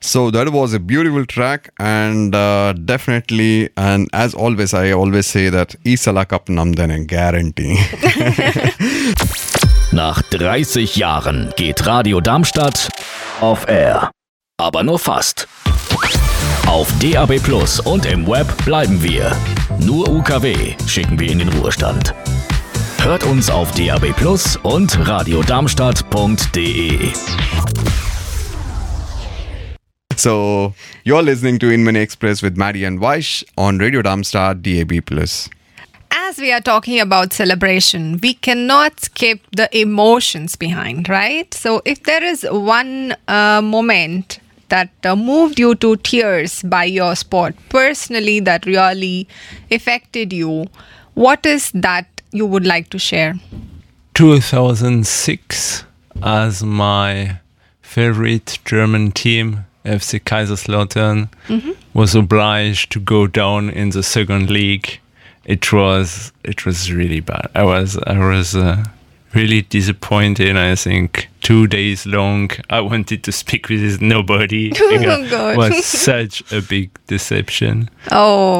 So that was a beautiful track, and definitely, and as always, I always say that Isala Cup Namdane guarantee. Nach 30 Jahren geht Radio Darmstadt auf Air. Aber nur fast. Auf DAB+ und im Web bleiben wir. Nur UKW schicken wir in den Ruhestand. Hört uns auf DAB+ und radiodarmstadt.de. So, you're listening to Inmani Express with Maddie and Vaish on Radio Darmstadt DAB+. As we are talking about celebration, we cannot skip the emotions behind, right? So if there is one moment that moved you to tears by your sport, personally, that really affected you, what is that you would like to share? 2006, as my favorite German team, FC Kaiserslautern, was obliged to go down in the second league. It was really bad. I was really disappointed. I think 2 days long I wanted to speak with nobody. Oh, God. It was such a big deception. Oh.